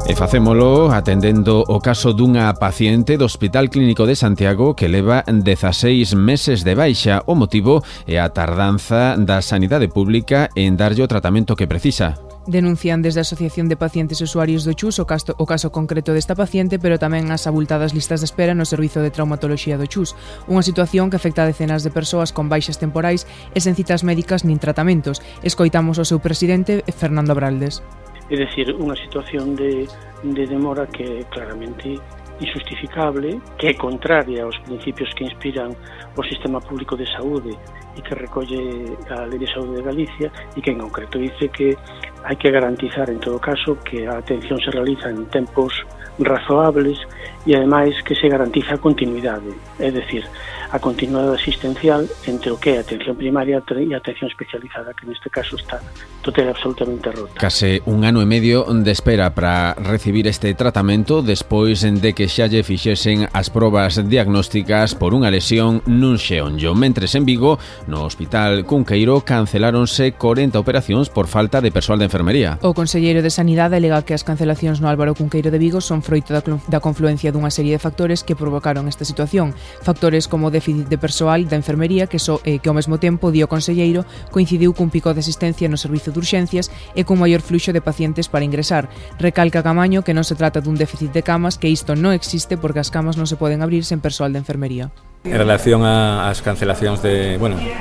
E facémolo atendendo o caso dunha paciente do Hospital Clínico de Santiago que leva 16 meses de baixa. O motivo é a tardanza da sanidade pública en darlle o tratamento que precisa. Denuncian desde a Asociación de Pacientes e Usuarios do CHUS o caso concreto desta paciente, pero tamén as abultadas listas de espera no Servizo de Traumatoloxía do CHUS, unha situación que afecta a decenas de persoas con baixas temporais e sen citas médicas nin tratamentos. Escoitamos o seu presidente, Fernando Abraldes. É dicir, unha situación de demora que é claramente injustificable, que é contraria aos principios que inspiran o sistema público de saúde e que recolle a Lei de Saúde de Galicia e que en concreto dice que hai que garantizar en todo caso que a atención se realiza en tempos razoables e ademais que se garantiza a continuidade, é dicir, a continuidade asistencial entre o que é a atención primaria e a atención especializada, que neste caso está total absolutamente rota. Case un ano e medio de espera para recibir este tratamento despois de que xa lle fixesen as probas diagnósticas por unha lesión nun xeonllo. Mentres en Vigo, no Hospital Cunqueiro, canceláronse 40 operacións por falta de persoal de enfermería. O conselleiro de Sanidade alega que as cancelacións no Álvaro Cunqueiro de Vigo son froito da confluencia dunha serie de factores que provocaron esta situación. Factores como o déficit de persoal da enfermería que ao mesmo tempo, di o conselleiro, coincidiu cun pico de asistencia no servizo de urxencias e cun maior fluxo de pacientes para ingresar. Recalca Camaño que non se trata dun déficit de camas, que isto non existe porque as camas non se poden abrir sen persoal de enfermería. En relación ás cancelacións eu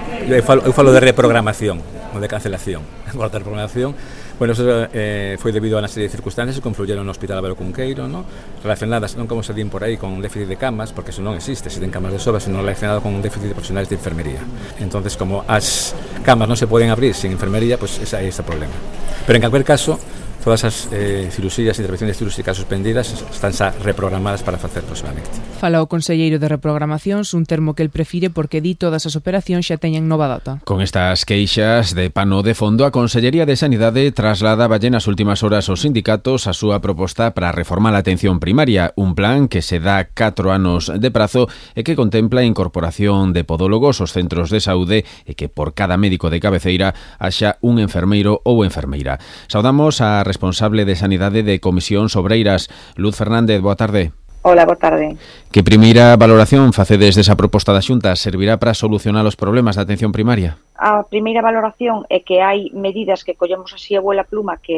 falo de reprogramación, non de cancelación. En cuanto a reprogramación, eso foi debido a unha serie de circunstancias que confluyeron no Hospital Álvaro Cunqueiro, relacionadas non como se din por aí con un déficit de camas, porque eso non existe, se ten camas de sobra, sino relacionado con un déficit de profesionales de enfermería. Entonces, como as camas non se poden abrir sin enfermería, ese é o problema. Pero en calquer caso, todas as cirurxías e intervenciones cirúrxicas suspendidas están xa reprogramadas para facer próximamente. Fala o conselleiro de reprogramacións, un termo que el prefire porque di todas as operacións xa teñen nova data. Con estas queixas de pano de fondo, a Consellería de Sanidade trasladaballe nas últimas horas aos sindicatos a súa proposta para reformar a atención primaria, un plan que se dá 4 anos de prazo e que contempla a incorporación de podólogos aos centros de saúde e que por cada médico de cabeceira haxa un enfermeiro ou enfermeira. Saudamos a responsable de Sanidade de Comisións Obreiras, Luz Fernández, boa tarde. Hola, boa tarde. Que primeira valoración facedes desa proposta da Xunta? Servirá para solucionar os problemas da atención primaria? A primeira valoración é que hai medidas que collemos así a vuela pluma que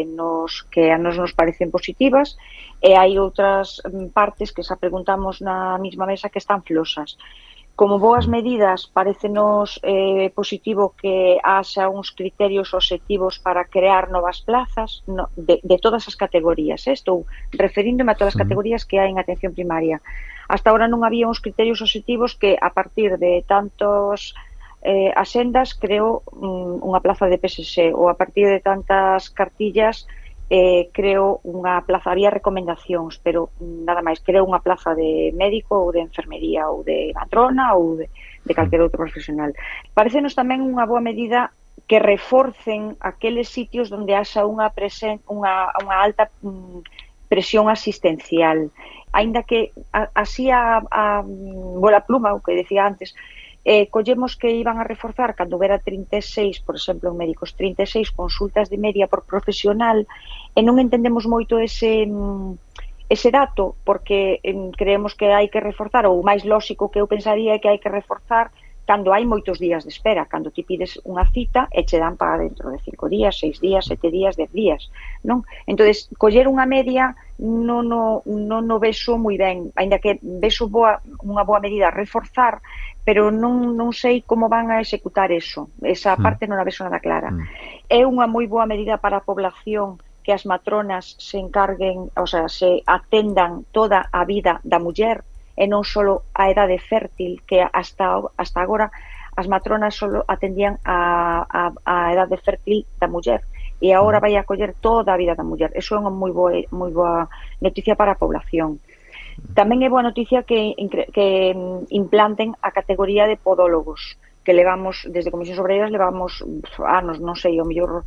a nos parecen positivas e hai outras partes que xa preguntamos na mesma mesa que están flosas. Como boas medidas, parécenos positivo que haxa uns criterios obxectivos para crear novas plazas de todas as categorías. Estou referíndome a todas as categorías que hai en atención primaria. Hasta ahora non había uns criterios obxectivos que, a partir de tantos axendas, creo unha plaza de PSC, ou a partir de tantas cartillas creo unha plaza, había recomendacións, pero nada máis, creo unha plaza de médico ou de enfermería ou de matrona ou de calquer outro profesional. Parecenos tamén unha boa medida que reforcen aqueles sitios onde haxa unha alta presión asistencial, aínda que así a bola pluma, o que decía antes, collemos que iban a reforzar cando houbera 36, por exemplo, en médicos, 36 consultas de media por profesional, e non entendemos moito ese dato, porque creemos que hai que reforzar, ou o máis lóxico que eu pensaría é que hai que reforzar cando hai moitos días de espera, cando ti pides unha cita e che dan para dentro de 5 días, 6 días, 7 días, 10 días, non? Entonces, coller unha media non o vexo moi ben, aínda que vexo unha boa medida reforzar, pero non sei como van a executar eso. Esa parte non a vexo nada clara. É unha moi boa medida para a población que as matronas se encarguen, o sea, se atendan toda a vida da muller e non só a edade fértil, que hasta agora as matronas só atendían a edade fértil da muller e agora vai a coller toda a vida da muller. Eso é unha moi boa noticia para a población. Tamén é boa noticia que implanten a categoría de podólogos, que levamos, desde Comisións Obreiras, levamos anos, non sei, o mellor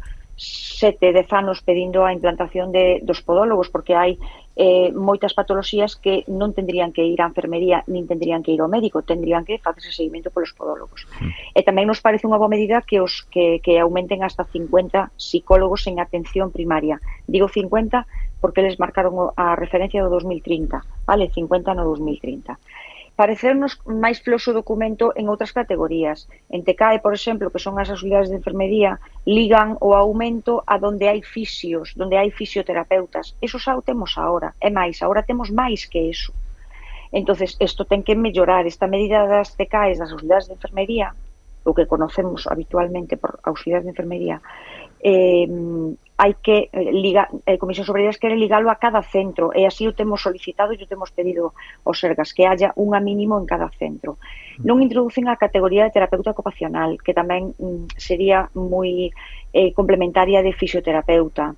7-10 anos pedindo a implantación dos podólogos, porque hai moitas patoloxías que non tendrían que ir á enfermería, nin tendrían que ir ao médico, tendrían que facerse seguimento polos podólogos. E tamén nos parece unha boa medida que aumenten hasta 50 psicólogos en atención primaria. Digo 50 porque eles marcaron a referencia do 2030, vale? 50 no 2030. Parecernos máis floxo o documento en outras categorías. En TECAE, por exemplo, que son as auxiliares de enfermería, ligan o aumento a donde hai fisios, donde hai fisioterapeutas. Eso xa o temos agora. É máis, agora temos máis que eso. Entonces, isto ten que mellorar. Esta medida das TECAEs, das auxiliares de enfermería, o que conocemos habitualmente por auxiliares de enfermería, hai que ligar, Comisión sobre Eiras quere ligalo a cada centro, e así o temos solicitado e o temos pedido aos Sergas, que haya unha mínimo en cada centro. Non introducen a categoría de terapeuta ocupacional, que tamén sería moi complementaria de fisioterapeuta.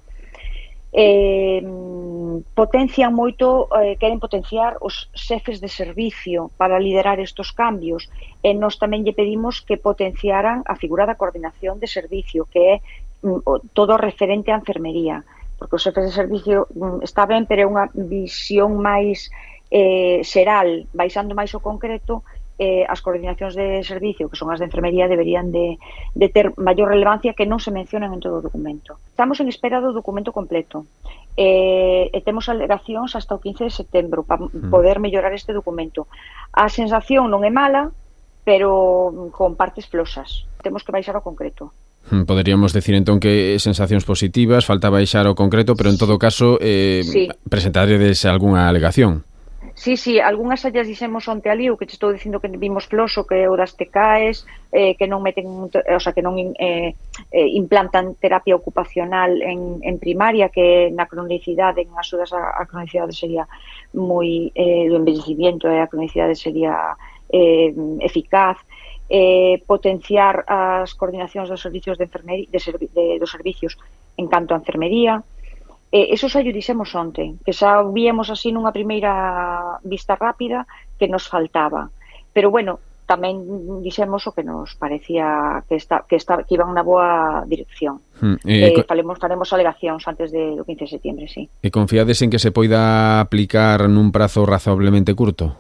Potencian moito, queren potenciar os xefes de servicio para liderar estos cambios, e nós tamén lle pedimos que potenciaran a figura da coordinación de servicio, que é todo referente á enfermería, porque os xefes de servicio está ben, pero é unha visión máis xeral, baixando máis o concreto. As coordinacións de servicio, que son as de enfermería, deberían de ter maior relevancia, que non se mencionan en todo o documento. Estamos en espera do documento completo, e temos alegacións hasta o 15 de setembro para poder mellorar este documento. A sensación non é mala, pero con partes floxas. Temos que baixar o concreto. Poderíamos decir entón que sensacións positivas, falta baixar o concreto, pero en todo caso sí, presentaredes algunha alegación. Sí, algunhas allas dixemos onte ali, o que te estou dicindo que vimos floxo, que o das TECAEs, que non meten, o sea, que non implantan terapia ocupacional en primaria, que na cronicidade, en axudas a cronicidade sería moi, do envellecimiento, a cronicidade sería eficaz. Potenciar as coordinacións dos servicios de enfermería, dos servicios en canto a enfermería. Eso xa lle dixemos onte, que xa víamos así nunha primeira vista rápida que nos faltaba. Pero bueno, tamén dixemos o que nos parecía que iban na boa dirección. Faremos alegacións antes do 15 de setembro, sí. E confiades en que se poida aplicar nun prazo razonablemente curto?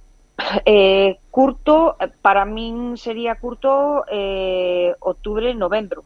Curto, para min sería curto outubro, novembro,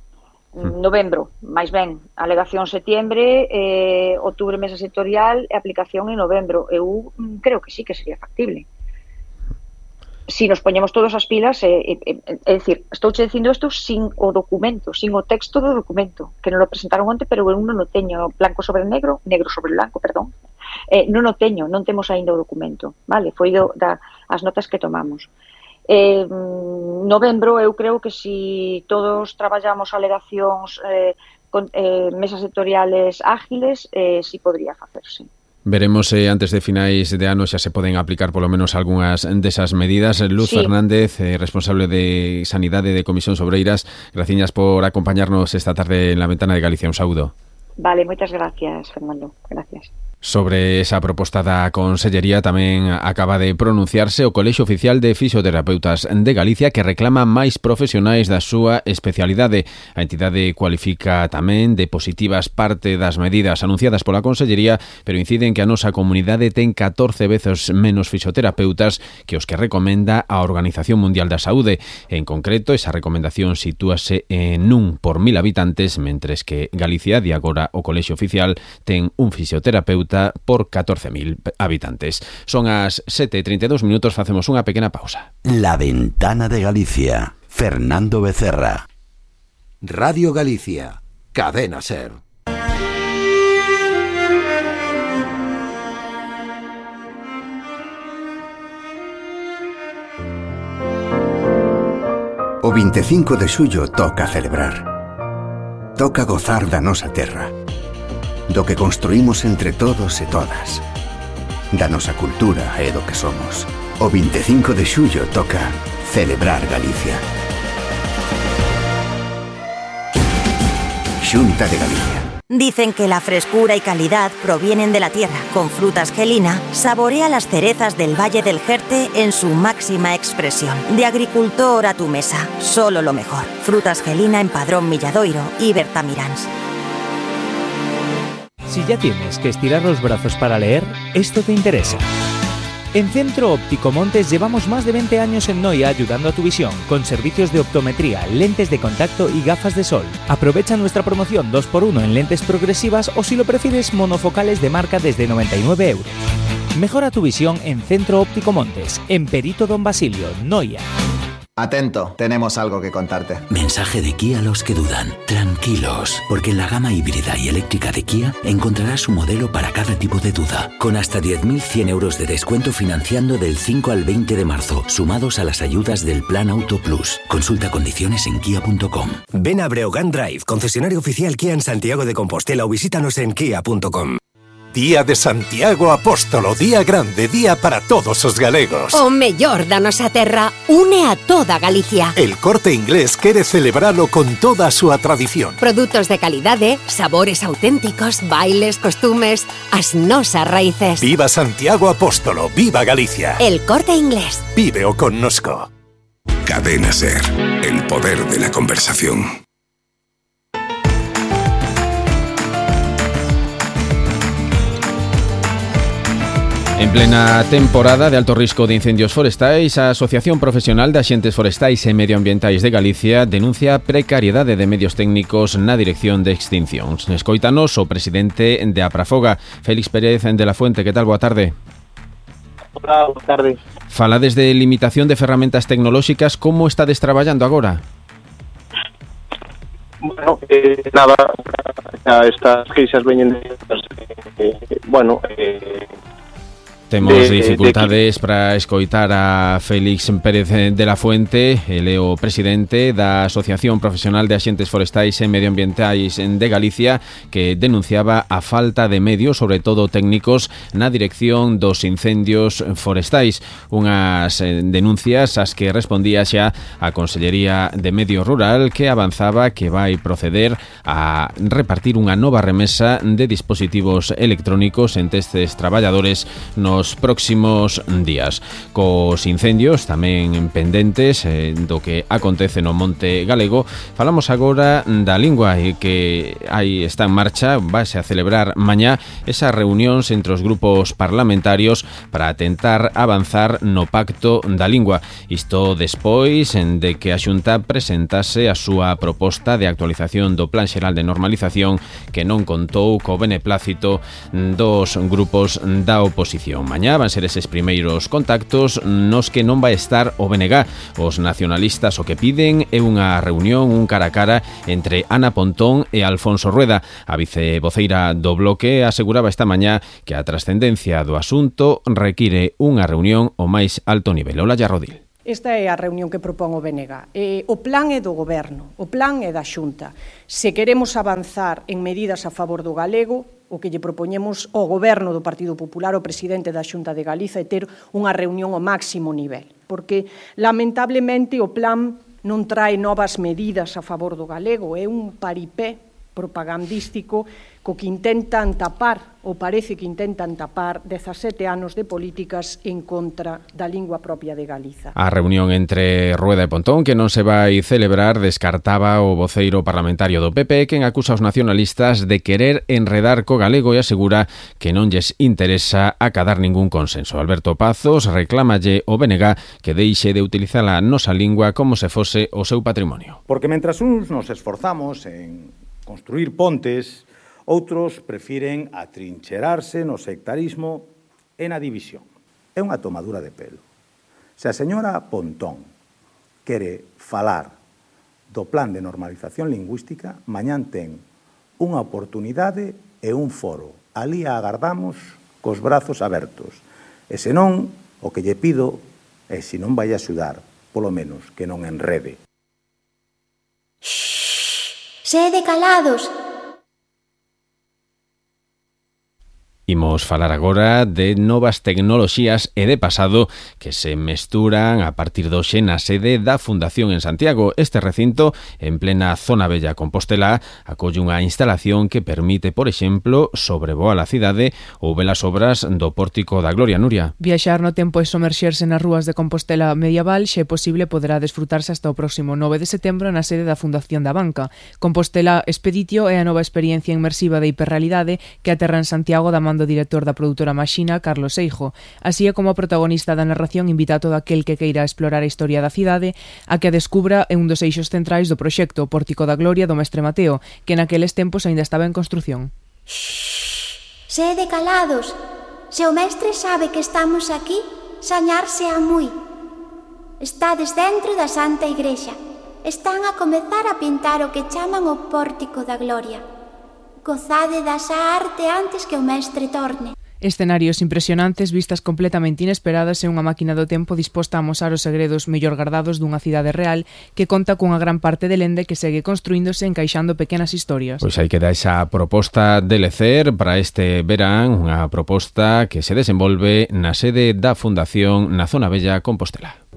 máis ben, alegación setembro, outubro mesa sectorial e aplicación en novembro. Eu creo que sí que sería factible. Si nos poñemos todas as pilas, é dicir, estou che dicindo isto sin o documento, sin o texto do documento, que non lo presentaron onte, pero eu non o teño blanco sobre negro sobre blanco, perdón. Non o teño, non temos aínda o documento, vale? Foi as notas que tomamos. Novembro, eu creo que si todos traballamos alegacións con mesas sectoriales ágiles, si podría facerse. Veremos se antes de finais de ano xa se poden aplicar polo menos algunhas desas medidas. Luz Fernández, responsable de Sanidade de Comisión sobre Eiras, graciñas por acompañarnos esta tarde en La Ventana de Galicia. Un saúdo. Vale, moitas gracias, Fernando. Gracias. Sobre esa proposta da Consellería tamén acaba de pronunciarse o Colexio Oficial de Fisioterapeutas de Galicia, que reclama máis profesionais da súa especialidade. A entidade cualifica tamén de positivas parte das medidas anunciadas pola Consellería, pero incide en que a nosa comunidade ten 14 veces menos fisioterapeutas que os que recomenda a Organización Mundial da Saúde. En concreto, esa recomendación sitúase en 1 por 1000 habitantes, mentres que Galicia, de agora o Colexio Oficial, ten un fisioterapeuta por 14.000 habitantes. Son as 7:32 minutos, facemos unha pequena pausa. La Ventana de Galicia, Fernando Becerra. Radio Galicia, Cadena Ser. O 25 de xullo toca celebrar. Toca gozar da nosa terra, do que construímos entre todos e todas, da nosa cultura e do que somos. O 25 de xullo toca celebrar Galicia. Xunta de Galicia. Dicen que la frescura y calidad provienen de la tierra. Con Frutas Gelina, saborea las cerezas del Valle del Jerte en su máxima expresión. De agricultor a tu mesa, solo lo mejor. Frutas Gelina en Padrón Milladoiro y Bertamiráns. Si ya tienes que estirar los brazos para leer, esto te interesa. En Centro Óptico Montes llevamos más de 20 años en Noia ayudando a tu visión, con servicios de optometría, lentes de contacto y gafas de sol. Aprovecha nuestra promoción 2x1 en lentes progresivas o, si lo prefieres, monofocales de marca desde 99 euros. Mejora tu visión en Centro Óptico Montes, en Perito Don Basilio, Noia. Atento, tenemos algo que contarte. Mensaje de Kia a los que dudan. Tranquilos, porque en la gama híbrida y eléctrica de Kia encontrarás un modelo para cada tipo de duda, con hasta 10.100 euros de descuento financiando del 5 al 20 de marzo, sumados a las ayudas del Plan Auto Plus. Consulta condiciones en kia.com. Ven a Breogán Drive, concesionario oficial Kia en Santiago de Compostela, o visítanos en kia.com. Día de Santiago Apóstolo, día grande, día para todos os galegos. O mellor da nosa terra une a toda Galicia. El Corte Inglés quere celebralo con toda a súa tradición. Produtos de calidade, sabores auténticos, bailes, costumes, as nosas raíces. Viva Santiago Apóstolo, viva Galicia. El Corte Inglés. Víveo connosco. Cadena SER, el poder de la conversación. En plena temporada de alto risco de incendios forestais, a Asociación Profesional de Axentes Forestais e Medioambientais de Galicia denuncia precariedade de medios técnicos na dirección de extincións. Escoítanos o presidente de Aprafoga, Félix Pérez de la Fuente. Que tal? Boa tarde. Hola, boa tarde. Falades de limitación de ferramentas tecnolóxicas. Como estades traballando agora? Bueno, nada, estas queixas veñen de... Temos dificultades para escoitar a Félix Pérez de la Fuente, el é o presidente da Asociación Profesional de Axentes Forestais e Medioambientais de Galicia, que denunciaba a falta de medios, sobre todo técnicos, na dirección dos incendios forestais. Unhas denuncias ás que respondía xa a Consellería de Medio Rural, que avanzaba que vai proceder a repartir unha nova remesa de dispositivos electrónicos entre estes traballadores nos próximos días. Cos incendios tamén pendentes do que acontece no Monte Galego, falamos agora da lingua, e que aí está en marcha, váise a celebrar mañá esas reunións entre os grupos parlamentarios para tentar avanzar no pacto da lingua. Isto despois de que a Xunta presentase a súa proposta de actualización do Plan Xeral de Normalización, que non contou co beneplácito dos grupos da oposición. Mañá van ser eses primeiros contactos nos que non vai estar o BNG. Os nacionalistas o que piden é unha reunión, un cara a cara entre Ana Pontón e Alfonso Rueda. A vicevoceira do Bloque aseguraba esta mañá que a trascendencia do asunto require unha reunión ao máis alto nivel. Olalla Rodil. Esta é a reunión que propón o BNG. O plan é do Goberno, o plan é da Xunta. Se queremos avanzar en medidas a favor do galego, o que lle propoñemos ao Goberno do Partido Popular, o presidente da Xunta de Galiza, é ter unha reunión ao máximo nivel. Porque, lamentablemente, o plan non trae novas medidas a favor do galego, é un paripé propagandístico co que intentan tapar, ou parece que intentan tapar, 17 anos de políticas en contra da lingua propia de Galiza. A reunión entre Rueda e Pontón, que non se vai celebrar, descartaba o voceiro parlamentario do PP, quen acusa os nacionalistas de querer enredar co galego e asegura que non lles interesa acadar ningún consenso. Alberto Pazos reclámalle ao BNG que deixe de utilizar a nosa lingua como se fose o seu patrimonio. Porque mentras uns nos esforzamos en construir pontes, outros prefiren atrincherarse no sectarismo e na división. É unha tomadura de pelo. Se a señora Pontón quere falar do plan de normalización lingüística, mañán ten unha oportunidade e un foro. Alí a agardamos cos brazos abertos. E senón, o que lle pido é, se non vai axudar, polo menos que non enrede. Sede calados. Imos falar agora de novas tecnoloxías e de pasado que se mesturan a partir do xe na sede da Fundación en Santiago. Este recinto, en plena zona bella Compostela, acolle unha instalación que permite, por exemplo, sobrevoar a cidade ou ver as obras do Pórtico da Gloria. Nuria. Viaxar no tempo e somerxerse nas rúas de Compostela medieval xe é posible, poderá desfrutarse hasta o próximo 9 de setembro na sede da Fundación da Banca. Compostela Expeditio é a nova experiencia inmersiva de hiperrealidade que aterra en Santiago da man do director da produtora Maxina, Carlos Seijo, así é como o protagonista da narración invita a todo aquel que queira explorar a historia da cidade a que a descubra en un dos eixos centrais do proxecto, o Pórtico da Gloria do Mestre Mateo, que naqueles tempos aínda estaba en construción. Sede calados. Se o mestre sabe que estamos aquí, sañarse a moi. Estades dentro da Santa Igrexa. Están a comezar a pintar o que chaman o Pórtico da Gloria. Gozade dasa arte antes que o mestre torne. Escenarios impresionantes, vistas completamente inesperadas e unha máquina do tempo disposta a amosar os segredos mellor gardados dunha cidade real que conta cunha gran parte de lende que segue construíndose encaixando pequenas historias. Pois aí queda esa proposta de lecer para este verán, unha proposta que se desenvolve na sede da Fundación na Zona Bella Compostela.